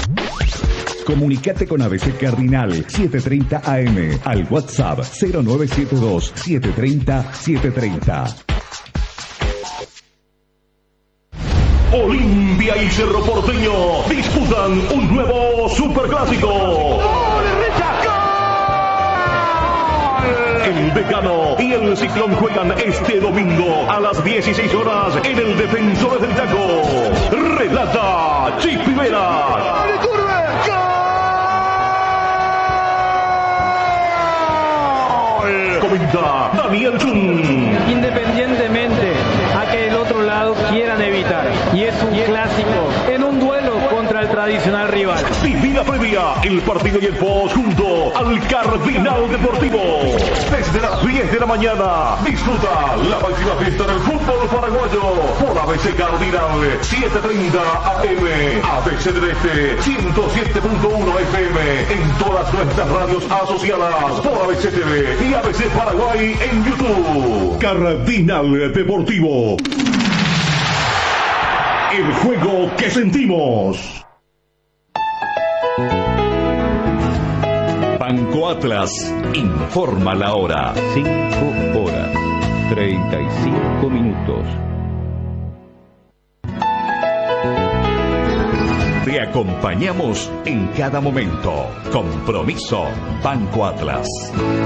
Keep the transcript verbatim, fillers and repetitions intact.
Comunicate con A B C Cardinal setecientos treinta A M al WhatsApp cero nueve siete dos, siete tres cero, siete tres cero. Olimpia y Cerro Porteño disputan un nuevo superclásico. El Decano y el Ciclón juegan este domingo a las dieciséis horas en el Defensores del Chaco. Relata Chipi Vera. Comenta Daniel Chun. Independientemente a que el otro lado quieran evitar, y es un clásico en un duelo contra el tradicional rival. Viví la previa, el partido y el post junto al Cardinal Deportivo. Desde las diez de la mañana, disfruta la máxima fiesta del fútbol paraguayo por A B C Cardinal setecientos treinta A M, A B C del Este ciento siete punto uno F M, en todas nuestras radios asociadas por A B C T V y A B C Paraguay en YouTube. Cardinal Deportivo. El juego que sentimos. Banco Atlas informa la hora. cinco horas, treinta y cinco minutos. Te acompañamos en cada momento. Compromiso Banco Atlas.